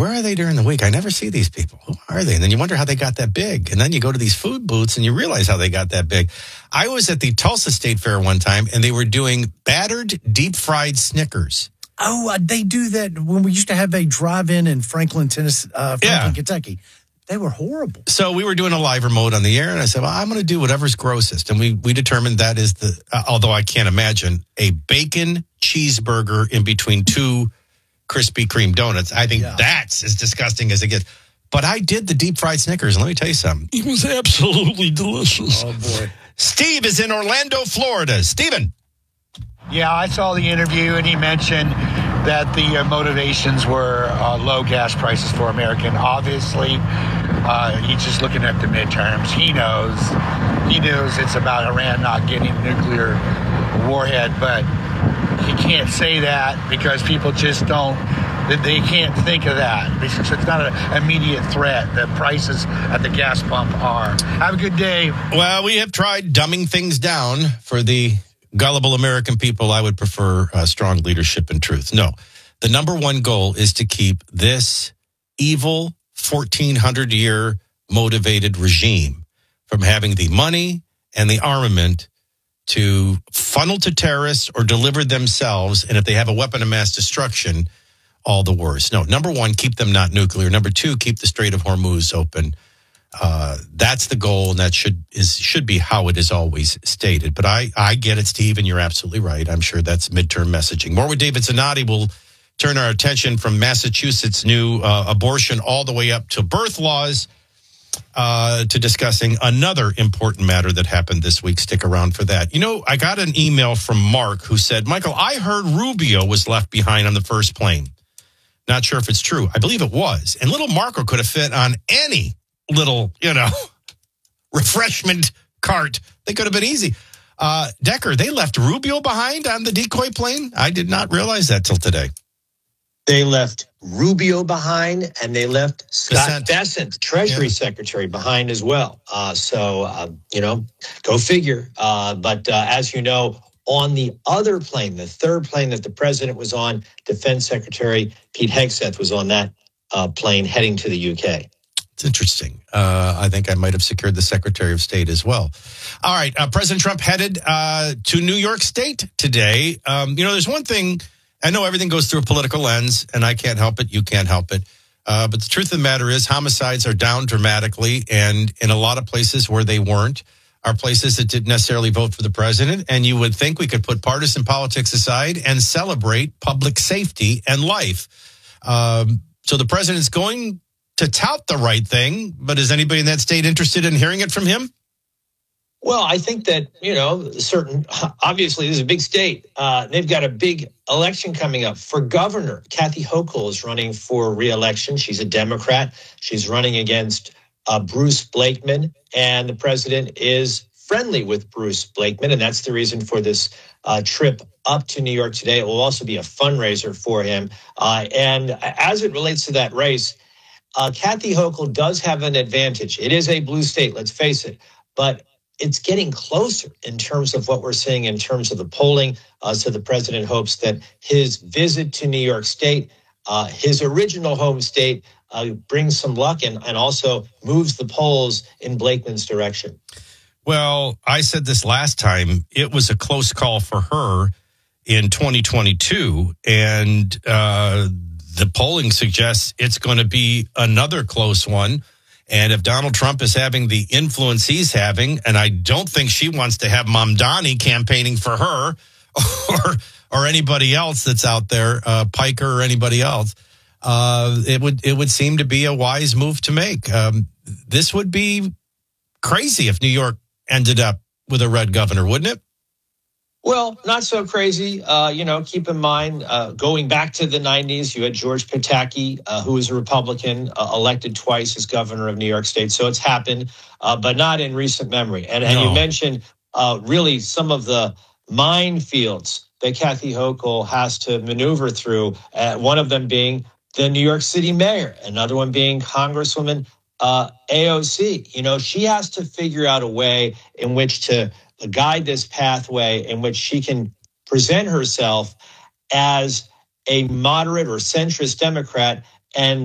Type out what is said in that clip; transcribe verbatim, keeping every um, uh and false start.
where are they during the week? I never see these people. Who are they? And then you wonder how they got that big. And then you go to these food booths and you realize how they got that big. I was at the Tulsa State Fair one time, and they were doing battered, deep-fried Snickers. Oh, uh, they do that when we used to have a drive-in in Franklin, Tennessee, uh, Franklin, Yeah. Kentucky. They were horrible. So we were doing a live remote on the air, and I said, well, I'm going to do whatever's grossest. And we, we determined that is the, uh, although I can't imagine, a bacon cheeseburger in between two Krispy Kreme donuts. I think yeah. that's as disgusting as it gets. But I did the deep-fried Snickers, and let me tell you something. It was absolutely delicious. Oh, boy. Steve is in Orlando, Florida. Steven. Yeah, I saw the interview, and he mentioned that the uh, motivations were uh, low gas prices for American. Obviously, uh, he's just looking at the midterms. He knows. He knows it's about Iran not getting a nuclear warhead, but he can't say that because people just don't, they can't think of that. Because it's not an immediate threat. The prices at the gas pump are. Have a good day. Well, we have tried dumbing things down for the gullible American people. I would prefer uh, strong leadership and truth. No, the number one goal is to keep this evil fourteen hundred year motivated regime from having the money and the armament to funnel to terrorists or deliver themselves. And if they have a weapon of mass destruction, all the worse. No, number one, keep them not nuclear. Number two, keep the Strait of Hormuz open. Uh, that's the goal, and that should is should be how it is always stated. But I, I get it, Steve, and you're absolutely right. I'm sure that's midterm messaging. More with David Zanotti. We'll turn our attention from Massachusetts' new uh, abortion all the way up to birth laws uh, to discussing another important matter that happened this week. Stick around for that. You know, I got an email from Mark who said, Michael, I heard Rubio was left behind on the first plane. Not sure if it's true. I believe it was. And little Marco could have fit on any little, you know, refreshment cart. They could have been easy. Uh, Decker, they left Rubio behind on the decoy plane? I did not realize that till today. They left Rubio behind, and they left Scott Bessent, Treasury yeah. Secretary, behind as well. Uh, so, uh, you know, go figure. Uh, but uh, as you know, on the other plane, the third plane that the president was on, Defense Secretary Pete Hegseth was on that uh, plane heading to the U K. It's interesting. Uh, I think I might have secured the Secretary of State as well. All right. Uh, President Trump headed uh, to New York State today. Um, you know, there's one thing. I know everything goes through a political lens, and I can't help it. You can't help it. Uh, but the truth of the matter is homicides are down dramatically. And in a lot of places where they weren't are places that didn't necessarily vote for the president. And you would think we could put partisan politics aside and celebrate public safety and life. Um, so the president's going to tout the right thing, but is anybody in that state interested in hearing it from him? Well, I think that, you know, certain, obviously, this is a big state. Uh, they've got a big election coming up. For governor, Kathy Hochul is running for re-election. She's a Democrat. She's running against uh, Bruce Blakeman, and the president is friendly with Bruce Blakeman, and that's the reason for this uh, trip up to New York today. It will also be a fundraiser for him. Uh, and as it relates to that race, Uh, Kathy Hochul does have an advantage. It is a blue state, let's face it, but it's getting closer in terms of what we're seeing in terms of the polling. Uh, so the president hopes that his visit to New York State, uh, his original home state, uh, brings some luck and, and also moves the polls in Blakeman's direction. Well, I said this last time. It was a close call for her in twenty twenty-two, and uh the polling suggests it's going to be another close one. And if Donald Trump is having the influence he's having, and I don't think she wants to have Mamdani campaigning for her or or anybody else that's out there, uh, Piker or anybody else, uh, it would it would seem to be a wise move to make. Um, this would be crazy if New York ended up with a red governor, wouldn't it? Well, not so crazy. Uh, you know, keep in mind, uh, going back to the nineties, you had George Pataki, uh, who was a Republican, uh, elected twice as governor of New York State. So it's happened, uh, but not in recent memory. And, and no. you mentioned uh, really some of the minefields that Kathy Hochul has to maneuver through, uh, one of them being the New York City mayor, another one being Congresswoman uh, A O C. You know, she has to figure out a way in which to guide this pathway in which she can present herself as a moderate or centrist Democrat and